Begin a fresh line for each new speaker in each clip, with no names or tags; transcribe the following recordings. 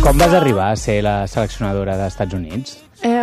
Com vas arribar a ser la seleccionadora dels Estats Units?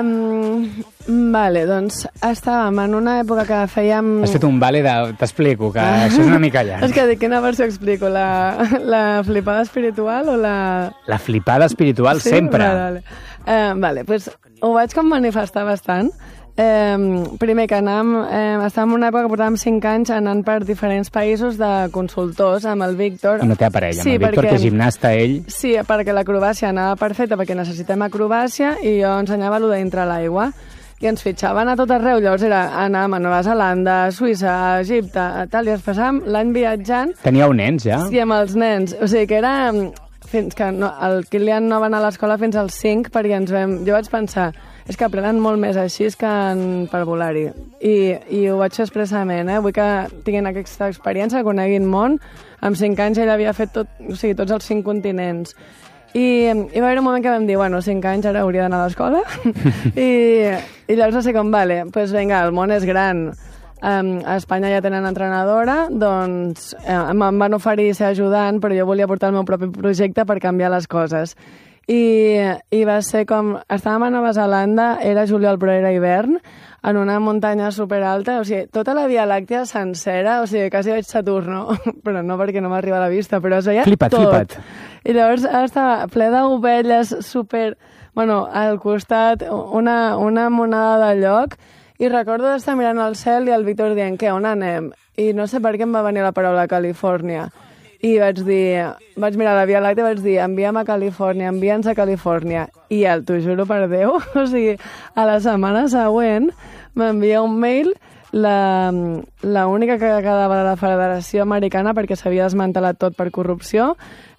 Vale, doncs estàvem en una època que fèiem...
Has fet un vale de... T'explico, que això és una mica llarg.
És que dic, quina versió explico? La flipada espiritual o la...
La flipada espiritual, sí? Sempre.
Vale, pues ho vaig com manifestar bastant. Primer que estàvem en una època que portàvem 5 anys anant per diferents països de consultors amb el Víctor.
I no té parella, amb el Víctor, que és gimnasta ell.
Sí, perquè l'acrobàcia anava perfecta, perquè necessitem acrobàcia, i jo ensenyava allò dintre l'aigua. I ens fitxaven a tot arreu, llavors anàvem a Nova Zelanda, a Suïssa, a Egipte, a tal, i ens passàvem l'any viatjant.
Teníeu nens, ja?
Sí, amb els nens. O sigui que era... Fins que el Kilian no va anar a l'escola fins als 5, perquè jo vaig pensar, és que aprenen molt més així que per volar-hi. I ho vaig fer expressament, vull que tinguin aquesta experiència, que coneguin món. Amb 5 anys ell havia fet tots els 5 continents. I va haver un moment que vam dir, 5 anys ara hauria d'anar a l'escola. I llavors va ser com, vale, doncs vinga, el món és gran. A Espanya ja tenen entrenadora, doncs em van oferir ser ajudant, però jo volia portar el meu propi projecte per canviar les coses. I va ser com... Estàvem a Nova Zelanda, era juliol però era hivern, en una muntanya superalta, o sigui, tota la Via Làctea sencera, o sigui, quasi veig Saturno, però no perquè no m'arriba a la vista, però es veia tot. Flipat. I llavors estava ple d'ovelles, super... al costat, una monada de lloc, i recordo d'estar mirant al cel i el Víctor dient, què, on anem? I no sé per què em va venir la paraula Califòrnia. I vaig mirar la Via Làctea i vaig dir, envia'm a Califòrnia, envia'ns a Califòrnia. I t'ho juro per Déu, o sigui, a la setmana següent m'envia un mail l'única que quedava de la Federació Americana, perquè s'havia desmantelat tot per corrupció,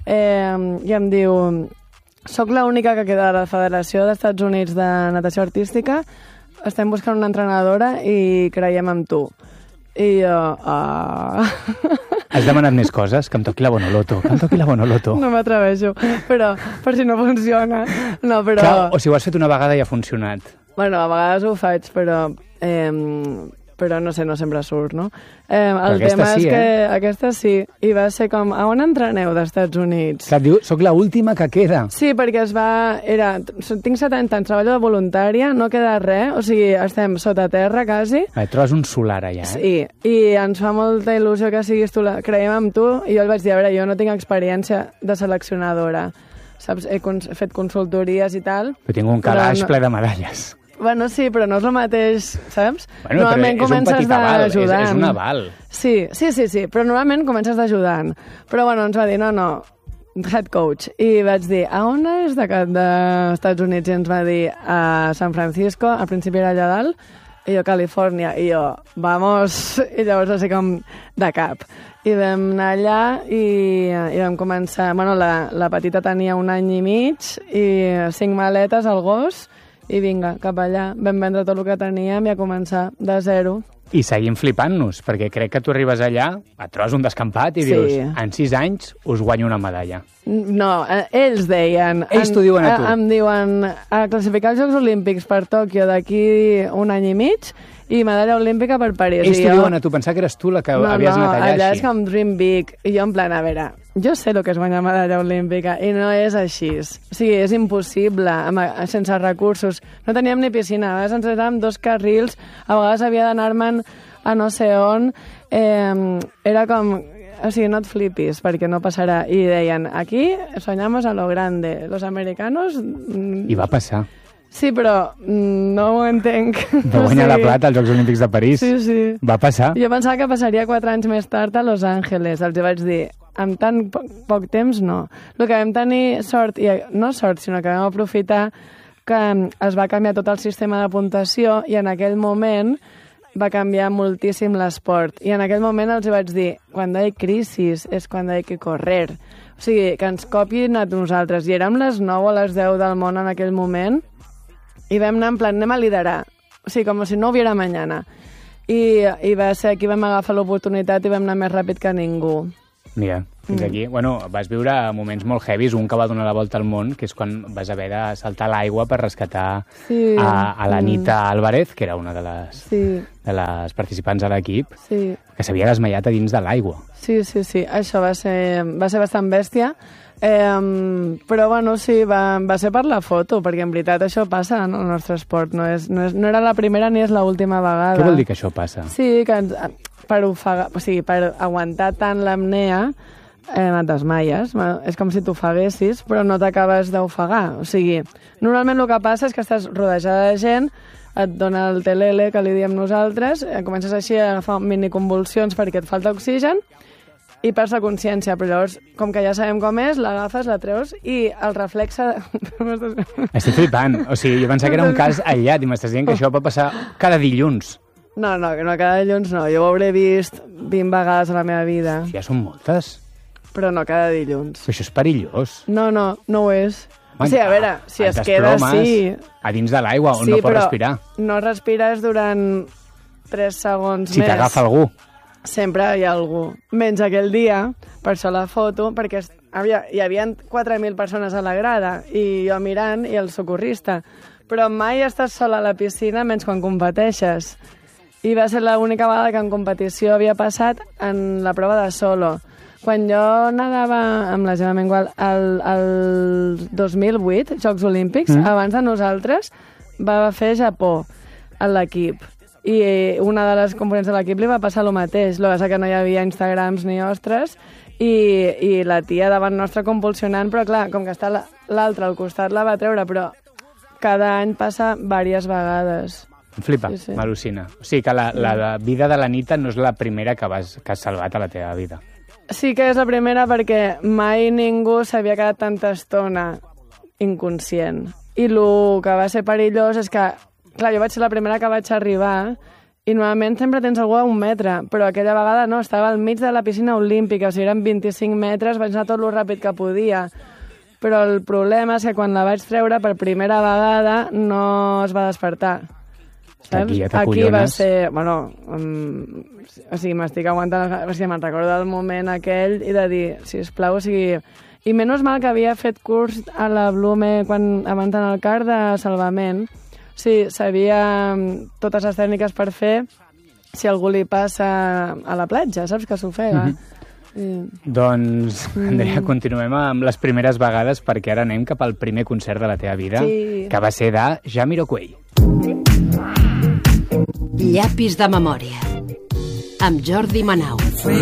i em diu, soc l'única que queda de la Federació d'Estats Units de Natació Artística, estem buscant una entrenadora i creiem en tu. I jo...
Has demanat més coses? Que em toqui la Bonoloto.
No m'atreveixo, però per si no funciona. No, però...
Clar, o si ho has fet una vegada i ha funcionat.
A vegades ho faig, però no sé, no sempre surt, no? El tema és que aquesta sí, i va ser com, a on entreneu d'Estats Units?
Clar, diu, soc l'última que queda.
Sí, perquè tinc 70 anys, treballo de voluntària, no queda res, o sigui, estem sota terra, quasi.
Trobes un solar allà,
Sí, i ens fa molta il·lusió que siguis tu, creiem en tu, i jo el vaig dir, a veure, jo no tinc experiència de seleccionadora, saps? He fet consultories i tal.
Però tinc un calaix ple de medalles.
Sí, però no és el mateix, saps?
Normalment comences d'ajudant. És un aval.
Sí, però normalment comences d'ajudant. Però ens va dir, no, head coach. I vaig dir, a on és d'Estats Units? I ens va dir, a San Francisco, al principi era allà dalt, i jo, Califòrnia, i jo, vamos, i llavors va ser com de cap. I vam anar allà i vam començar, la petita tenia 1 any i mig, i 5 maletes al gos, i vinga, cap allà, vam vendre tot el que teníem i a començar de zero.
I seguim flipant-nos, perquè crec que tu arribes allà, et trobes un descampat i dius, en 6 anys us guanyo una medalla.
No, ells deien...
Ells t'ho diuen a tu.
Em diuen, a classificar els Jocs Olímpics per Tòquio d'aquí 1 any i mig i medalla olímpica per París.
Ells t'ho diuen a tu, pensar que eres tu la que havies anat allà així.
Allà és com dream big. I jo en plan, a veure, jo sé el que és guanyar medalla olímpica i no és així. O sigui, és impossible, sense recursos. No teníem ni piscina, a vegades ens érem 2 carrils, a vegades havia d'anar-me'n a no sé on. Era com... O sigui, no et flipis, perquè no passarà. I deien, aquí soñamos a lo grande. Los americanos...
I va passar.
Sí, però no ho entenc.
Va guanyar la plata als Jocs Olímpics de París.
Sí.
Va passar.
Jo pensava que passaria 4 anys més tard a Los Angeles. Els vaig dir, amb tan poc temps, no. El que vam tenir sort, i no sort, sinó que vam aprofitar que es va canviar tot el sistema de puntuació i en aquell moment va canviar moltíssim l'esport. I en aquell moment els vaig dir, quan hi ha crisi és quan hi ha que correr. O sigui, que ens copien a nosaltres. I érem les 9 o les 10 del món en aquell moment i vam anar en plan, anem a liderar. O sigui, com si no hubiera mañana. I va ser aquí, vam agafar l'oportunitat i vam anar més ràpid que ningú.
Mira, fins aquí. Bueno, vas viure moments molt heavies, un que va donar la volta al món, que és quan vas haver de saltar a l'aigua per rescatar a l'Anita Álvarez, que era una de les participants a l'equip, que s'havia desmaiat a dins de l'aigua.
Sí. Això va ser bastant bèstia. Però, bueno, sí, va ser per la foto, perquè en veritat això passa en el nostre esport. No era la primera ni és l'última vegada.
Què vol dir que això passa?
Sí, que per ofegar, o sigui, per aguantar tant l'apnea, et desmaies. És com si t'ofeguessis, però no t'acabes d'ofegar. O sigui, normalment el que passa és que estàs rodejada de gent, et dona el telele, que li diem nosaltres, comences així a agafar miniconvulsions perquè et falta oxigen, i perds la consciència, però llavors, com que ja sabem com és, l'agafes, la treus i el reflexe...
Estic flipant. O sigui, jo pensava que era un cas aïllat i m'estàs dient que això pot passar cada dilluns.
No, cada dilluns no. Jo ho hauré vist 20 vegades a la meva vida.
Ja són moltes.
Però no cada dilluns.
Però això és perillós.
No ho és. O sigui, a veure, si es queda, sí.
A dins de l'aigua, on no pot respirar.
No respires durant 3 segons més.
Si t'agafa algú.
Sempre hi ha algú. Menys aquell dia, per això la foto, perquè hi havia 4.000 persones a la grada, i jo mirant, i el socorrista. Però mai estàs sola a la piscina, menys quan competeixes. I va ser l'única vegada que en competició havia passat en la prova de solo. Quan jo nadava amb la Gemma Mengual el 2008, Jocs Olímpics, abans de nosaltres, va fer Japó a l'equip. I una de les components de l'equip li va passar el mateix. El que passa que no hi havia Instagrams ni ostres, i la tia davant nostre compulsionant, però clar, com que està l'altra al costat la va treure, però cada any passa diverses vegades.
Em flipa, sí. M'al·lucina. O sigui que la vida de l'Anita no és la primera que has salvat a la teva vida.
Sí que és la primera perquè mai ningú s'havia quedat tanta estona inconscient. I el que va ser perillós és que, clar, jo vaig ser la primera que vaig arribar i normalment sempre tens algú a 1 metre, però aquella vegada no, estava al mig de la piscina olímpica, o sigui, eren 25 metres, vaig anar tot el ràpid que podia. Però el problema és que quan la vaig treure per primera vegada no es va despertar. Saps? Aquí va ser... Bueno, o sigui, m'estic aguantant... O sigui, me'n recordo del moment aquell i de dir, sisplau, o sigui... I menys mal que havia fet curs a la Blume abans d'anar al CAR de salvament. O sigui, sabia totes les tècniques per fer si algú li passa a la platja, saps, que s'ofega.
Doncs, Andrea, continuem amb les primeres vegades perquè ara anem cap al primer concert de la teva vida, que va ser de Jamiroquai.
Llapis de memòria, amb Jordi Manau.